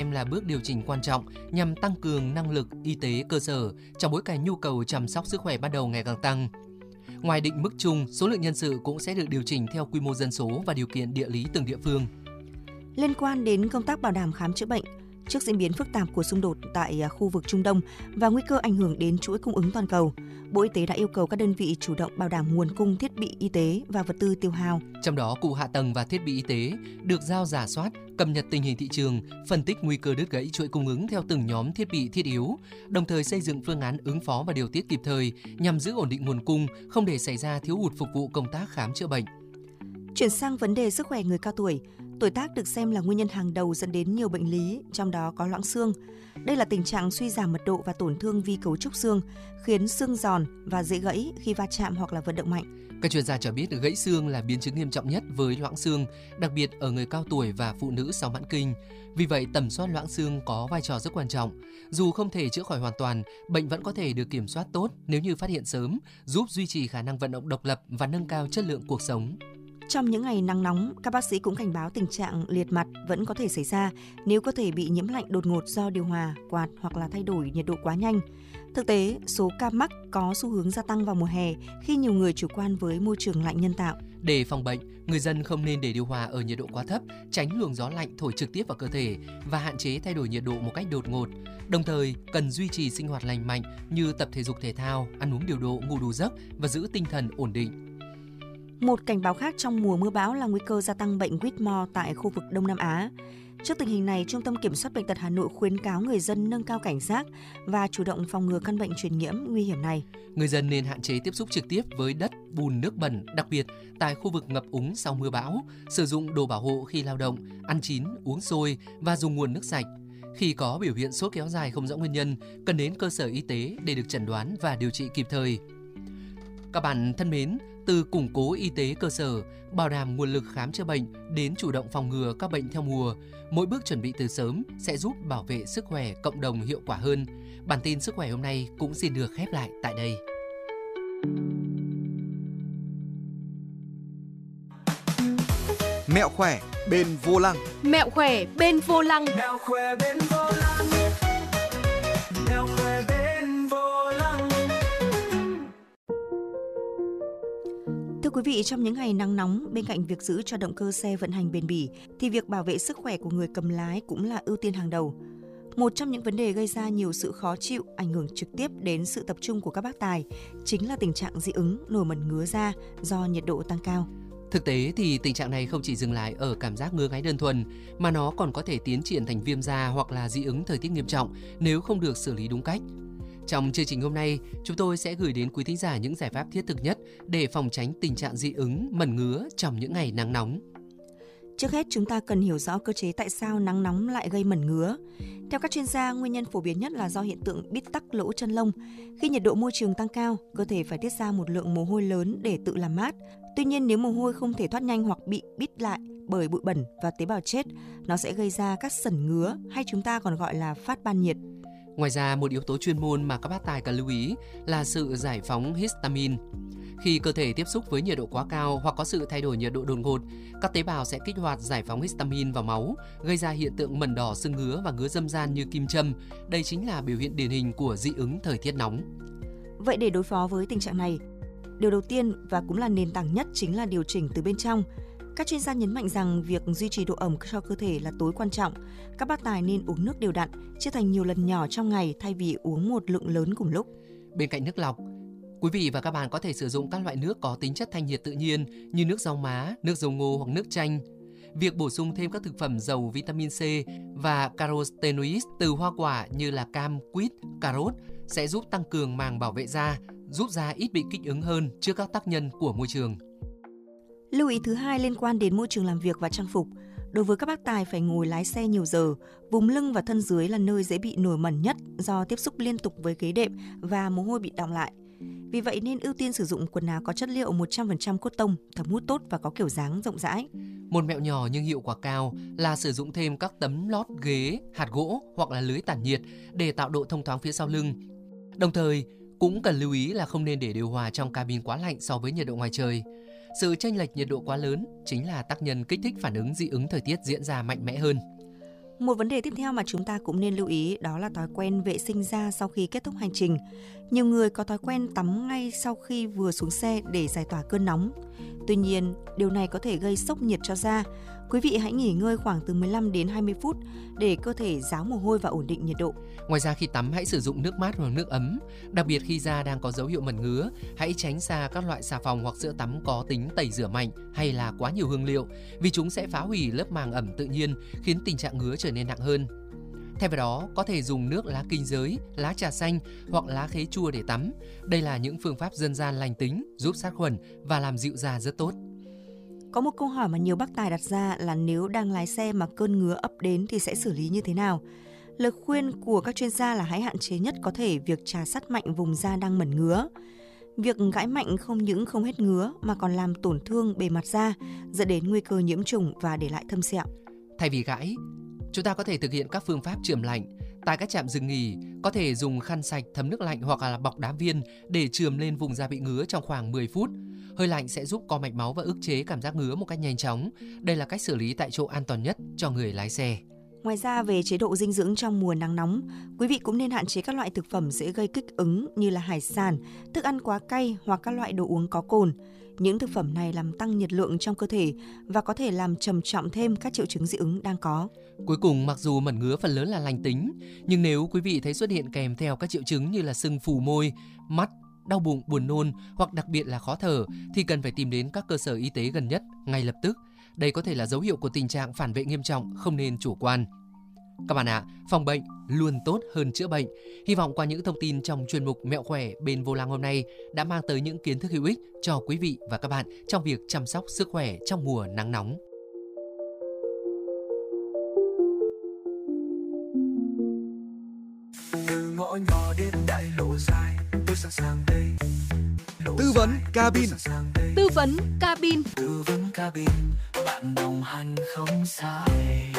xem là bước điều chỉnh quan trọng nhằm tăng cường năng lực y tế cơ sở trong bối cảnh nhu cầu chăm sóc sức khỏe bắt đầu ngày càng tăng. Ngoài định mức chung, số lượng nhân sự cũng sẽ được điều chỉnh theo quy mô dân số và điều kiện địa lý từng địa phương. Liên quan đến công tác bảo đảm khám chữa bệnh, trước diễn biến phức tạp của xung đột tại khu vực Trung Đông và nguy cơ ảnh hưởng đến chuỗi cung ứng toàn cầu, Bộ Y tế đã yêu cầu các đơn vị chủ động bảo đảm nguồn cung thiết bị y tế và vật tư tiêu hao. Trong đó, Cục Hạ tầng và Thiết bị Y tế được giao rà soát, cập nhật tình hình thị trường, phân tích nguy cơ đứt gãy chuỗi cung ứng theo từng nhóm thiết bị thiết yếu, đồng thời xây dựng phương án ứng phó và điều tiết kịp thời nhằm giữ ổn định nguồn cung, không để xảy ra thiếu hụt phục vụ công tác khám chữa bệnh. Chuyển sang vấn đề sức khỏe người cao tuổi, tuổi tác được xem là nguyên nhân hàng đầu dẫn đến nhiều bệnh lý, trong đó có loãng xương. Đây là tình trạng suy giảm mật độ và tổn thương vi cấu trúc xương, khiến xương giòn và dễ gãy khi va chạm hoặc là vận động mạnh. Các chuyên gia cho biết gãy xương là biến chứng nghiêm trọng nhất với loãng xương, đặc biệt ở người cao tuổi và phụ nữ sau mãn kinh. Vì vậy, tầm soát loãng xương có vai trò rất quan trọng. Dù không thể chữa khỏi hoàn toàn, bệnh vẫn có thể được kiểm soát tốt nếu như phát hiện sớm, giúp duy trì khả năng vận động độc lập và nâng cao chất lượng cuộc sống. Trong những ngày nắng nóng, các bác sĩ cũng cảnh báo tình trạng liệt mặt vẫn có thể xảy ra nếu cơ thể bị nhiễm lạnh đột ngột do điều hòa, quạt hoặc là thay đổi nhiệt độ quá nhanh. Thực tế, số ca mắc có xu hướng gia tăng vào mùa hè khi nhiều người chủ quan với môi trường lạnh nhân tạo. Để phòng bệnh, người dân không nên để điều hòa ở nhiệt độ quá thấp, tránh luồng gió lạnh thổi trực tiếp vào cơ thể và hạn chế thay đổi nhiệt độ một cách đột ngột. Đồng thời, cần duy trì sinh hoạt lành mạnh như tập thể dục thể thao, ăn uống điều độ, ngủ đủ giấc và giữ tinh thần ổn định. Một cảnh báo khác trong mùa mưa bão là nguy cơ gia tăng bệnh Whitmore tại khu vực Đông Nam Á. Trước tình hình này, Trung tâm Kiểm soát Bệnh tật Hà Nội khuyến cáo người dân nâng cao cảnh giác và chủ động phòng ngừa căn bệnh truyền nhiễm nguy hiểm này. Người dân nên hạn chế tiếp xúc trực tiếp với đất, bùn, nước bẩn, đặc biệt tại khu vực ngập úng sau mưa bão, sử dụng đồ bảo hộ khi lao động, ăn chín, uống sôi và dùng nguồn nước sạch. Khi có biểu hiện sốt kéo dài không rõ nguyên nhân, cần đến cơ sở y tế để được chẩn đoán và điều trị kịp thời. Các bạn thân mến, từ củng cố y tế cơ sở, bảo đảm nguồn lực khám chữa bệnh đến chủ động phòng ngừa các bệnh theo mùa, mỗi bước chuẩn bị từ sớm sẽ giúp bảo vệ sức khỏe cộng đồng hiệu quả hơn. Bản tin sức khỏe hôm nay cũng xin được khép lại tại đây. Mẹo khỏe bên vô lăng. Mẹo khỏe bên vô lăng. Mẹo khỏe bên vô lăng. Mẹo khỏe bên vô lăng. Thưa quý vị, trong những ngày nắng nóng, bên cạnh việc giữ cho động cơ xe vận hành bền bỉ, thì việc bảo vệ sức khỏe của người cầm lái cũng là ưu tiên hàng đầu. Một trong những vấn đề gây ra nhiều sự khó chịu, ảnh hưởng trực tiếp đến sự tập trung của các bác tài chính là tình trạng dị ứng, nổi mẩn ngứa da do nhiệt độ tăng cao. Thực tế thì tình trạng này không chỉ dừng lại ở cảm giác ngứa ngáy đơn thuần, mà nó còn có thể tiến triển thành viêm da hoặc là dị ứng thời tiết nghiêm trọng nếu không được xử lý đúng cách. Trong chương trình hôm nay, chúng tôi sẽ gửi đến quý thính giả những giải pháp thiết thực nhất để phòng tránh tình trạng dị ứng, mẩn ngứa trong những ngày nắng nóng. Trước hết, chúng ta cần hiểu rõ cơ chế tại sao nắng nóng lại gây mẩn ngứa. Theo các chuyên gia, nguyên nhân phổ biến nhất là do hiện tượng bít tắc lỗ chân lông. Khi nhiệt độ môi trường tăng cao, cơ thể phải tiết ra một lượng mồ hôi lớn để tự làm mát. Tuy nhiên, nếu mồ hôi không thể thoát nhanh hoặc bị bít lại bởi bụi bẩn và tế bào chết, nó sẽ gây ra các sẩn ngứa hay chúng ta còn gọi là phát ban nhiệt. Ngoài ra, một yếu tố chuyên môn mà các bác tài cần lưu ý là sự giải phóng histamine. Khi cơ thể tiếp xúc với nhiệt độ quá cao hoặc có sự thay đổi nhiệt độ đột ngột, các tế bào sẽ kích hoạt giải phóng histamine vào máu, gây ra hiện tượng mẩn đỏ, sưng ngứa và ngứa râm ran như kim châm. Đây chính là biểu hiện điển hình của dị ứng thời tiết nóng. Vậy để đối phó với tình trạng này, điều đầu tiên và cũng là nền tảng nhất chính là điều chỉnh từ bên trong. Các chuyên gia nhấn mạnh rằng việc duy trì độ ẩm cho cơ thể là tối quan trọng. Các bác tài nên uống nước đều đặn, chia thành nhiều lần nhỏ trong ngày thay vì uống một lượng lớn cùng lúc. Bên cạnh nước lọc, quý vị và các bạn có thể sử dụng các loại nước có tính chất thanh nhiệt tự nhiên như nước rau má, nước dầu ngô hoặc nước chanh. Việc bổ sung thêm các thực phẩm giàu vitamin C và carotenoids từ hoa quả như là cam, quýt, cà rốt sẽ giúp tăng cường màng bảo vệ da, giúp da ít bị kích ứng hơn trước các tác nhân của môi trường. Lưu ý thứ hai liên quan đến môi trường làm việc và trang phục. Đối với các bác tài phải ngồi lái xe nhiều giờ, vùng lưng và thân dưới là nơi dễ bị nổi mẩn nhất do tiếp xúc liên tục với ghế đệm và mồ hôi bị đọng lại. Vì vậy nên ưu tiên sử dụng quần áo có chất liệu 100% cốt tông, thấm hút tốt và có kiểu dáng rộng rãi. Một mẹo nhỏ nhưng hiệu quả cao là sử dụng thêm các tấm lót ghế, hạt gỗ hoặc là lưới tản nhiệt để tạo độ thông thoáng phía sau lưng. Đồng thời, cũng cần lưu ý là không nên để điều hòa trong cabin quá lạnh so với nhiệt độ ngoài trời. Sự chênh lệch nhiệt độ quá lớn chính là tác nhân kích thích phản ứng dị ứng thời tiết diễn ra mạnh mẽ hơn. Một vấn đề tiếp theo mà chúng ta cũng nên lưu ý đó là thói quen vệ sinh da sau khi kết thúc hành trình. Nhiều người có thói quen tắm ngay sau khi vừa xuống xe để giải tỏa cơn nóng. Tuy nhiên, điều này có thể gây sốc nhiệt cho da. Quý vị hãy nghỉ ngơi khoảng từ 15 đến 20 phút để cơ thể ráo mồ hôi và ổn định nhiệt độ. Ngoài ra khi tắm hãy sử dụng nước mát hoặc nước ấm. Đặc biệt khi da đang có dấu hiệu mẩn ngứa, hãy tránh xa các loại xà phòng hoặc sữa tắm có tính tẩy rửa mạnh hay là quá nhiều hương liệu, vì chúng sẽ phá hủy lớp màng ẩm tự nhiên, khiến tình trạng ngứa trở nên nặng hơn. Thay vào đó, có thể dùng nước lá kinh giới, lá trà xanh hoặc lá khế chua để tắm. Đây là những phương pháp dân gian lành tính, giúp sát khuẩn và làm dịu da rất tốt. Có một câu hỏi mà nhiều bác tài đặt ra là nếu đang lái xe mà cơn ngứa ập đến thì sẽ xử lý như thế nào? Lời khuyên của các chuyên gia là hãy hạn chế nhất có thể việc chà sát mạnh vùng da đang mẩn ngứa. Việc gãi mạnh không những không hết ngứa mà còn làm tổn thương bề mặt da, dẫn đến nguy cơ nhiễm trùng và để lại thâm sẹo. Thay vì gãi, chúng ta có thể thực hiện các phương pháp chườm lạnh. Tại các trạm dừng nghỉ, có thể dùng khăn sạch thấm nước lạnh hoặc là bọc đá viên để chườm lên vùng da bị ngứa trong khoảng 10 phút. Hơi lạnh sẽ giúp co mạch máu và ức chế cảm giác ngứa một cách nhanh chóng. Đây là cách xử lý tại chỗ an toàn nhất cho người lái xe. Ngoài ra, về chế độ dinh dưỡng trong mùa nắng nóng, quý vị cũng nên hạn chế các loại thực phẩm dễ gây kích ứng như là hải sản, thức ăn quá cay hoặc các loại đồ uống có cồn. Những thực phẩm này làm tăng nhiệt lượng trong cơ thể và có thể làm trầm trọng thêm các triệu chứng dị ứng đang có. Cuối cùng, mặc dù mẩn ngứa phần lớn là lành tính, nhưng nếu quý vị thấy xuất hiện kèm theo các triệu chứng như là sưng phù môi, mắt, đau bụng, buồn nôn hoặc đặc biệt là khó thở thì cần phải tìm đến các cơ sở y tế gần nhất ngay lập tức. Đây có thể là dấu hiệu của tình trạng phản vệ nghiêm trọng, không nên chủ quan. Các bạn ạ, phòng bệnh luôn tốt hơn chữa bệnh. Hy vọng qua những thông tin trong chuyên mục Mẹo khỏe bên vô lăng hôm nay đã mang tới những kiến thức hữu ích cho quý vị và các bạn trong việc chăm sóc sức khỏe trong mùa nắng nóng. Từ ngõ nhỏ đến đại lộ dài, tôi sẵn sàng đây. Tư vấn cabin. Tư vấn cabin. Tư vấn cabin, bạn đồng hành không sai.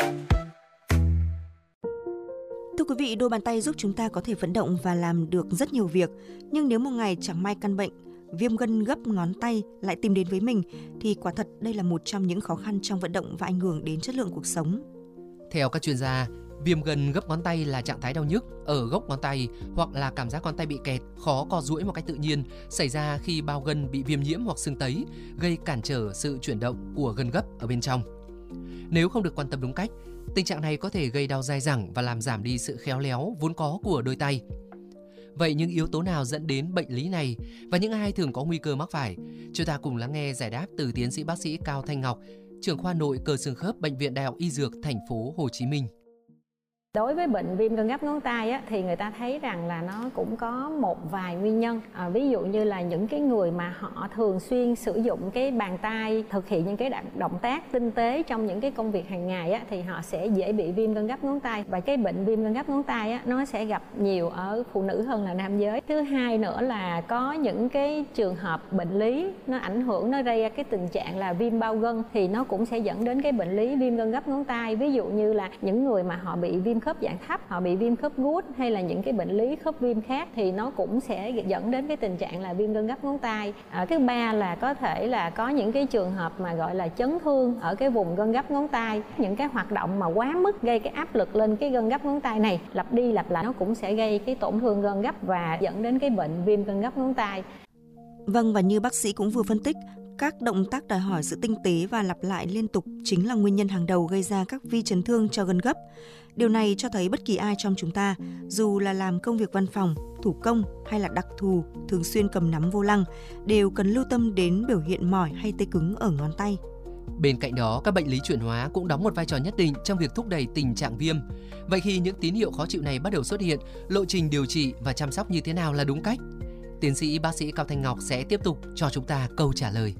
Thưa quý vị, đôi bàn tay giúp chúng ta có thể vận động và làm được rất nhiều việc. Nhưng nếu một ngày chẳng may căn bệnh, viêm gân gấp ngón tay lại tìm đến với mình, thì quả thật đây là một trong những khó khăn trong vận động và ảnh hưởng đến chất lượng cuộc sống. Theo các chuyên gia, viêm gân gấp ngón tay là trạng thái đau nhức ở gốc ngón tay hoặc là cảm giác ngón tay bị kẹt, khó co duỗi một cách tự nhiên, xảy ra khi bao gân bị viêm nhiễm hoặc sưng tấy, gây cản trở sự chuyển động của gân gấp ở bên trong. Nếu không được quan tâm đúng cách, tình trạng này có thể gây đau dai dẳng và làm giảm đi sự khéo léo vốn có của đôi tay. Vậy những yếu tố nào dẫn đến bệnh lý này và những ai thường có nguy cơ mắc phải? Chúng ta cùng lắng nghe giải đáp từ tiến sĩ bác sĩ Cao Thanh Ngọc, trưởng khoa nội cơ xương khớp Bệnh viện Đại học Y Dược thành phố Hồ Chí Minh. Đối với bệnh viêm gân gấp ngón tay á, thì người ta thấy rằng là nó cũng có một vài nguyên nhân. Ví dụ như là những cái người mà họ thường xuyên sử dụng cái bàn tay, thực hiện những cái động tác tinh tế trong những cái công việc hàng ngày á, thì họ sẽ dễ bị viêm gân gấp ngón tay. Và cái bệnh viêm gân gấp ngón tay á, nó sẽ gặp nhiều ở phụ nữ hơn là nam giới. Thứ hai nữa là có những cái trường hợp bệnh lý nó ảnh hưởng, nó gây ra cái tình trạng là viêm bao gân, thì nó cũng sẽ dẫn đến cái bệnh lý viêm gân gấp ngón tay. Ví dụ như là những người mà họ bị viêm khớp dạng thấp, họ bị viêm khớp gút hay là những cái bệnh lý khớp viêm khác thì nó cũng sẽ dẫn đến cái tình trạng là viêm gân gấp ngón tay. Thứ ba là có thể là có những cái trường hợp mà gọi là chấn thương ở cái vùng gân gấp ngón tay. Những cái hoạt động mà quá mức gây cái áp lực lên cái gân gấp ngón tay này, lặp đi lặp lại, nó cũng sẽ gây cái tổn thương gân gấp và dẫn đến cái bệnh viêm gân gấp ngón tay. Vâng, và như bác sĩ cũng vừa phân tích, các động tác đòi hỏi sự tinh tế và lặp lại liên tục chính là nguyên nhân hàng đầu gây ra các vi chấn thương cho gân gấp. Điều này cho thấy bất kỳ ai trong chúng ta, dù là làm công việc văn phòng, thủ công hay là đặc thù, thường xuyên cầm nắm vô lăng, đều cần lưu tâm đến biểu hiện mỏi hay tê cứng ở ngón tay. Bên cạnh đó, các bệnh lý chuyển hóa cũng đóng một vai trò nhất định trong việc thúc đẩy tình trạng viêm. Vậy khi những tín hiệu khó chịu này bắt đầu xuất hiện, lộ trình điều trị và chăm sóc như thế nào là đúng cách? Tiến sĩ bác sĩ Cao Thanh Ngọc sẽ tiếp tục cho chúng ta câu trả lời.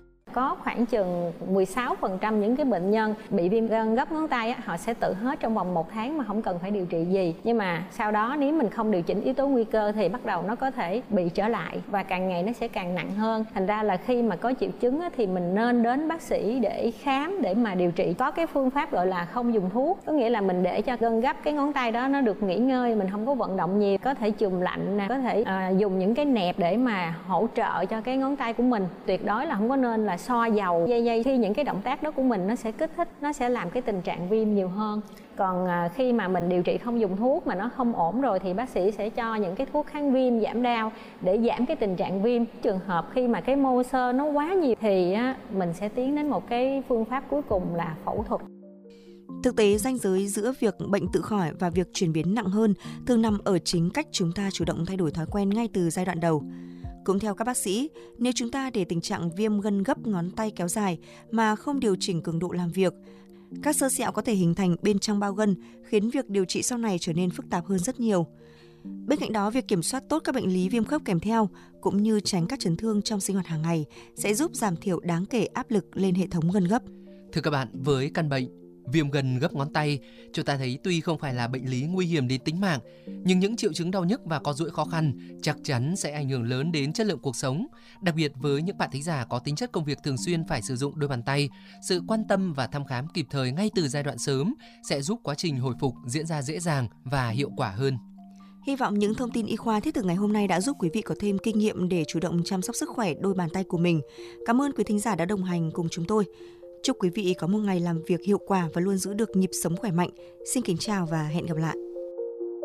Có khoảng chừng 16% những cái bệnh nhân bị viêm gân gấp ngón tay họ sẽ tự hết trong vòng 1 tháng mà không cần phải điều trị gì. Nhưng mà sau đó nếu mình không điều chỉnh yếu tố nguy cơ thì bắt đầu nó có thể bị trở lại và càng ngày nó sẽ càng nặng hơn. Thành ra là khi mà có triệu chứng thì mình nên đến bác sĩ để khám, để mà điều trị. Có cái phương pháp gọi là không dùng thuốc, có nghĩa là mình để cho gân gấp cái ngón tay đó nó được nghỉ ngơi, mình không có vận động nhiều. Có thể chườm lạnh, có thể dùng những cái nẹp để mà hỗ trợ cho cái ngón tay của mình. Tuyệt đối là không có nên là xoa dầu dây khi những cái động tác đó của mình nó sẽ kích thích, nó sẽ làm cái tình trạng viêm nhiều hơn. Còn khi mà mình điều trị không dùng thuốc mà nó không ổn rồi thì bác sĩ sẽ cho những cái thuốc kháng viêm giảm đau để giảm cái tình trạng viêm. Trường hợp khi mà cái mô xơ nó quá nhiều thì mình sẽ tiến đến một cái phương pháp cuối cùng là phẫu thuật. Thực tế, ranh giới giữa việc bệnh tự khỏi và việc chuyển biến nặng hơn thường nằm ở chính cách chúng ta chủ động thay đổi thói quen ngay từ giai đoạn đầu. Cũng theo các bác sĩ, nếu chúng ta để tình trạng viêm gân gấp ngón tay kéo dài mà không điều chỉnh cường độ làm việc, các xơ sẹo có thể hình thành bên trong bao gân, khiến việc điều trị sau này trở nên phức tạp hơn rất nhiều. Bên cạnh đó, việc kiểm soát tốt các bệnh lý viêm khớp kèm theo, cũng như tránh các chấn thương trong sinh hoạt hàng ngày, sẽ giúp giảm thiểu đáng kể áp lực lên hệ thống gân gấp. Thưa các bạn, với căn bệnh viêm gân gấp ngón tay, chúng ta thấy tuy không phải là bệnh lý nguy hiểm đến tính mạng, nhưng những triệu chứng đau nhức và có duỗi khó khăn chắc chắn sẽ ảnh hưởng lớn đến chất lượng cuộc sống. Đặc biệt với những bạn thính giả có tính chất công việc thường xuyên phải sử dụng đôi bàn tay, sự quan tâm và thăm khám kịp thời ngay từ giai đoạn sớm sẽ giúp quá trình hồi phục diễn ra dễ dàng và hiệu quả hơn. Hy vọng những thông tin y khoa thiết thực ngày hôm nay đã giúp quý vị có thêm kinh nghiệm để chủ động chăm sóc sức khỏe đôi bàn tay của mình. Cảm ơn quý thính giả đã đồng hành cùng chúng tôi. Chúc quý vị có một ngày làm việc hiệu quả và luôn giữ được nhịp sống khỏe mạnh. Xin kính chào và hẹn gặp lại.